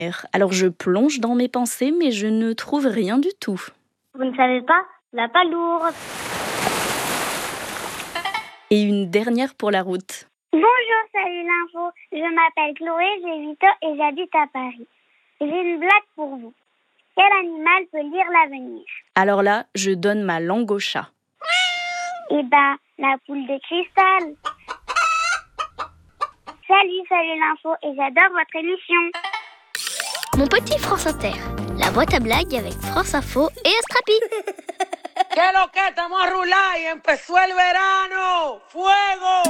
Alors je plonge dans mes pensées, mais je ne trouve rien du tout. Vous ne savez pas? La palourde. Et une dernière pour la route. Bonjour, salut l'info. Je m'appelle Chloé, j'ai 8 ans et j'habite à Paris. J'ai une blague pour vous. Quel animal peut lire l'avenir? Alors là, je donne ma langue au chat. Eh ben, la poule de cristal. Salut l'info et j'adore votre émission. Mon petit France Inter, la boîte à blagues avec France Info et Astrapi. ¿Qué lo que estamos a rular y empezó el verano? ¡Fuego!